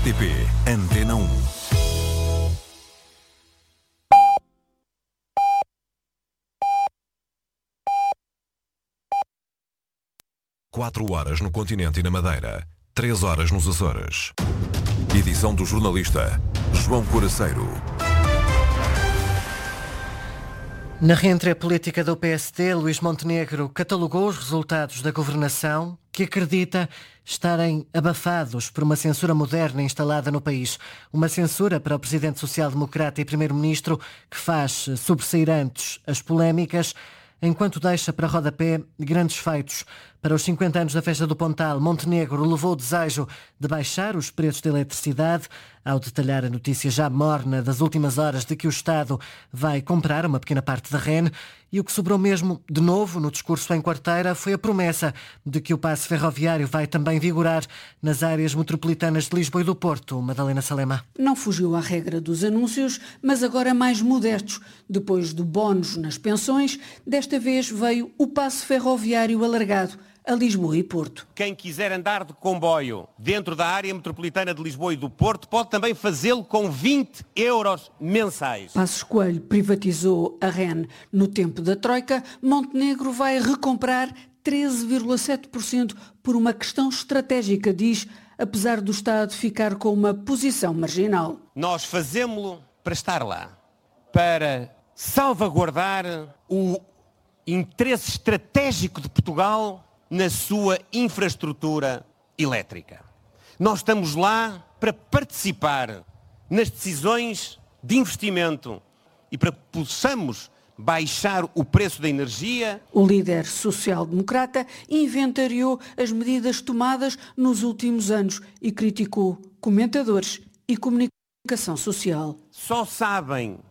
RTP Antena 1. Quatro horas no continente e na Madeira, 3 horas nos Açores. Edição do jornalista João Coraceiro. Na reentrée política do PSD, Luís Montenegro catalogou os resultados da governação, que acredita estarem abafados por uma censura moderna instalada no país. Uma censura para o presidente social-democrata e primeiro-ministro que faz sobressair antes as polémicas, enquanto deixa para rodapé grandes feitos. Para os 50 anos da Festa do Pontal, Montenegro levou o desejo de baixar os preços da eletricidade, ao detalhar a notícia já morna das últimas horas de que o Estado vai comprar uma pequena parte da REN. E o que sobrou mesmo, de novo, no discurso em quarteira, foi a promessa de que o passe ferroviário vai também vigorar nas áreas metropolitanas de Lisboa e do Porto. Madalena Salema. Não fugiu à regra dos anúncios, mas agora mais modestos. Depois do bónus nas pensões, desta vez veio o passe ferroviário alargado a Lisboa e Porto. Quem quiser andar de comboio dentro da área metropolitana de Lisboa e do Porto pode também fazê-lo com 20 euros mensais. Passos Coelho privatizou a REN no tempo da Troika. Montenegro vai recomprar 13,7% por uma questão estratégica, diz, apesar do Estado ficar com uma posição marginal. Nós fazemos-lo para estar lá, para salvaguardar o interesse estratégico de Portugal na sua infraestrutura elétrica. Nós estamos lá para participar nas decisões de investimento e para que possamos baixar o preço da energia. O líder social-democrata inventariou as medidas tomadas nos últimos anos e criticou comentadores e comunicação social. Só sabem,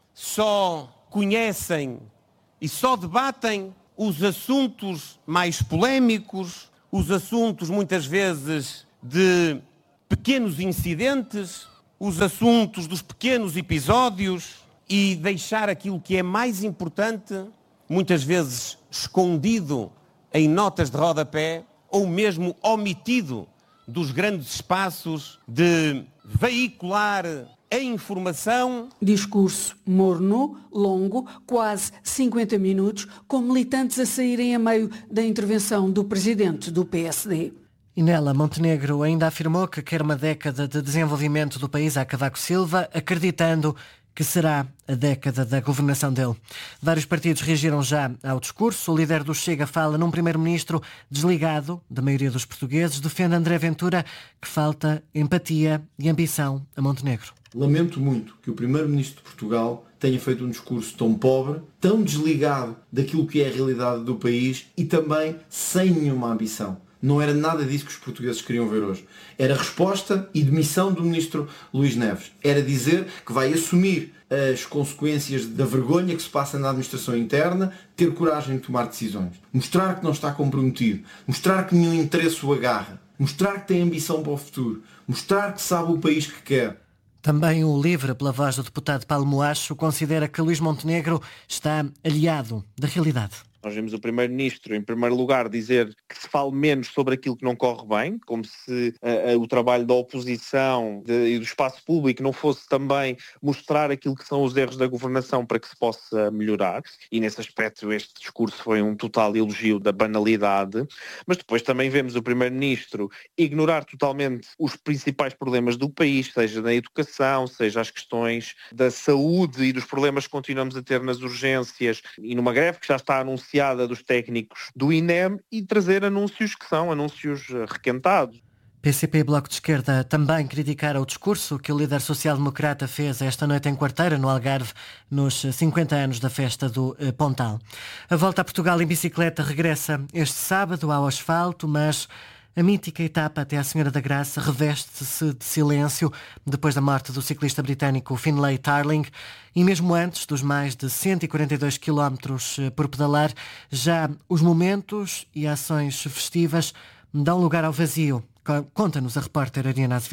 só conhecem e só debatem os assuntos mais polémicos, os assuntos muitas vezes de pequenos incidentes, os assuntos dos pequenos episódios e deixar aquilo que é mais importante, muitas vezes escondido em notas de rodapé ou mesmo omitido dos grandes espaços de veicular a informação. Discurso morno, longo, quase 50 minutos, com militantes a saírem a meio da intervenção do presidente do PSD. E nela, Montenegro ainda afirmou que quer uma década de desenvolvimento do país a Cavaco Silva, acreditando que será a década da governação dele. Vários partidos reagiram já ao discurso. O líder do Chega fala num primeiro-ministro desligado da maioria dos portugueses. Defende André Ventura que falta empatia e ambição a Montenegro. Lamento muito que o primeiro-ministro de Portugal tenha feito um discurso tão pobre, tão desligado daquilo que é a realidade do país e também sem nenhuma ambição. Não era nada disso que os portugueses queriam ver hoje. Era resposta e demissão do ministro Luís Neves. Era dizer que vai assumir as consequências da vergonha que se passa na administração interna, ter coragem de tomar decisões. Mostrar que não está comprometido. Mostrar que nenhum interesse o agarra. Mostrar que tem ambição para o futuro. Mostrar que sabe o país que quer. Também o LIVRE, pela voz do deputado Paulo Moacho, considera que Luís Montenegro está aliado da realidade. Nós vemos o Primeiro-Ministro, em primeiro lugar, dizer que se fale menos sobre aquilo que não corre bem, como se o trabalho da oposição e do espaço público não fosse também mostrar aquilo que são os erros da governação para que se possa melhorar. E nesse aspecto este discurso foi um total elogio da banalidade. Mas depois também vemos o Primeiro-Ministro ignorar totalmente os principais problemas do país, seja na educação, seja as questões da saúde e dos problemas que continuamos a ter nas urgências e numa greve que já está anunciada dos técnicos do INEM e trazer anúncios que são anúncios requentados. PCP e Bloco de Esquerda também criticaram o discurso que o líder social-democrata fez esta noite em quarteira, no Algarve, nos 50 anos da Festa do Pontal. A volta a Portugal em bicicleta regressa este sábado ao asfalto, mas a mítica etapa até à Senhora da Graça reveste-se de silêncio depois da morte do ciclista britânico Finlay Tarling e mesmo antes dos mais de 142 km por pedalar, já os momentos e ações festivas dão lugar ao vazio. Conta-nos a repórter Ariana Azevedo.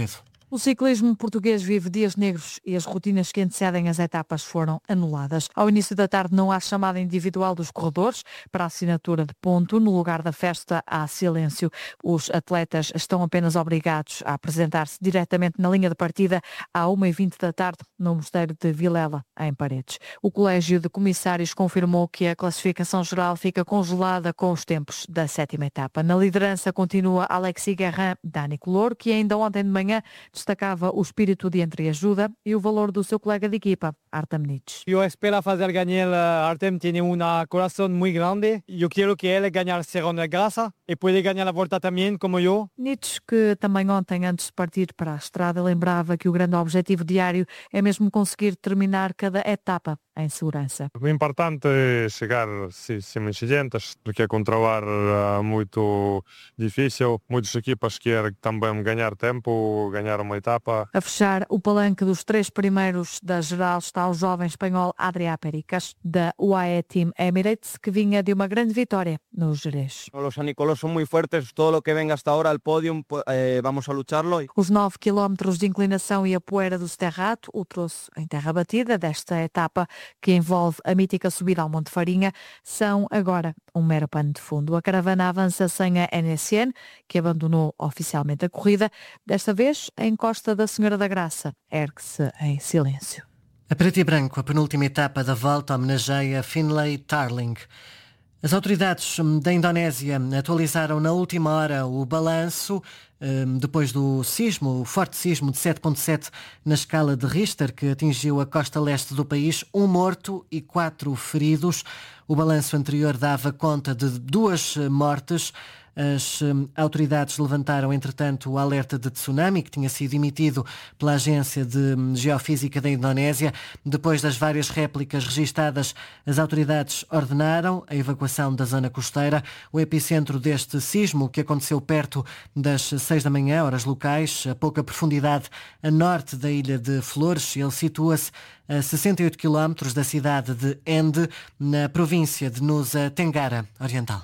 O ciclismo português vive dias negros e as rotinas que antecedem as etapas foram anuladas. Ao início da tarde não há chamada individual dos corredores para a assinatura de ponto. No lugar da festa há silêncio. Os atletas estão apenas obrigados a apresentar-se diretamente na linha de partida à 1h20 da tarde no Mosteiro de Vilela, em Paredes. O Colégio de Comissários confirmou que a classificação geral fica congelada com os tempos da 7ª etapa. Na liderança continua Alexis Guerrin, Dani Color, que ainda ontem de manhã destacava o espírito de entreajuda e o valor do seu colega de equipa, Artem Nitsch. Eu espero fazer ganhar. Artem tem coração muito grande. Eu quero que ele ganhe Serrano de Graça e pode ganhar a volta também, como eu. Nitsch, que também ontem, antes de partir para a estrada, lembrava que o grande objetivo diário é mesmo conseguir terminar cada etapa em segurança. O importante é chegar sem incidentes, porque é um trabalho muito difícil. Muitas equipas querem também ganhar tempo, ganhar uma etapa. A fechar o palanque dos 3 primeiros da geral está o jovem espanhol Adrià Pericas, da UAE Team Emirates, que vinha de uma grande vitória no Jerez. Os sanicolos são muito fortes, todo o que vem hasta agora ao pódio, vamos a lucharlo. Os 9 km de inclinação e a poeira do Cerrato, o troço em terra batida desta etapa, que envolve a mítica subida ao Monte Farinha, são agora um mero pano de fundo. A caravana avança sem a NSN, que abandonou oficialmente a corrida. Desta vez, a encosta da Senhora da Graça ergue-se em silêncio. A preto e branco, a penúltima etapa da volta homenageia Finlay Tarling. As autoridades da Indonésia atualizaram na última hora o balanço depois do sismo, o forte sismo de 7.7 na escala de Richter, que atingiu a costa leste do país, 1 morto e 4 feridos. O balanço anterior dava conta de 2 mortes. As autoridades levantaram, entretanto, o alerta de tsunami que tinha sido emitido pela Agência de Geofísica da Indonésia. Depois das várias réplicas registadas, as autoridades ordenaram a evacuação da zona costeira. O epicentro deste sismo, que aconteceu perto das 6 da manhã, horas locais, a pouca profundidade a norte da ilha de Flores, ele situa-se a 68 km da cidade de Ende, na província de Nusa Tenggara Oriental.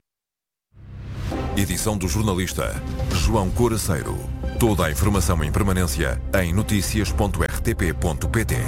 Edição do jornalista João Coraceiro. Toda a informação em permanência em noticias.rtp.pt.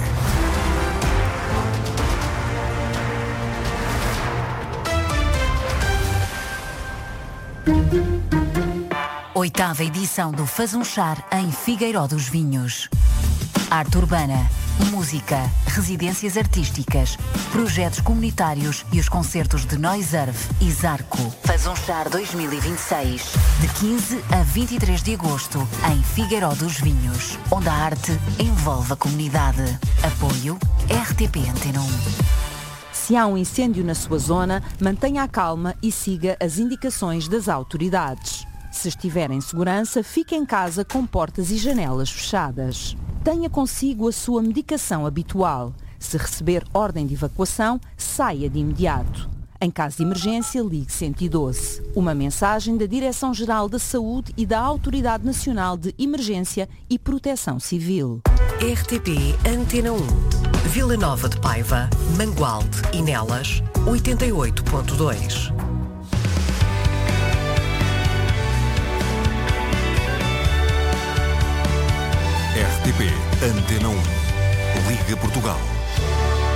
Oitava edição do Faz um Char em Figueiró dos Vinhos. Arte urbana, música, residências artísticas, projetos comunitários e os concertos de Noiserve e Zarco. Faz um Char 2026, de 15 a 23 de agosto, em Figueiró dos Vinhos, onde a arte envolve a comunidade. Apoio RTP Antena 1. Se há um incêndio na sua zona, mantenha a calma e siga as indicações das autoridades. Se estiver em segurança, fique em casa com portas e janelas fechadas. Tenha consigo a sua medicação habitual. Se receber ordem de evacuação, saia de imediato. Em caso de emergência, ligue 112. Uma mensagem da Direção-Geral da Saúde e da Autoridade Nacional de Emergência e Proteção Civil. RTP Antena 1. Vila Nova de Paiva, Mangualde e Nelas, 88.2. RTP Antena 1. Liga Portugal.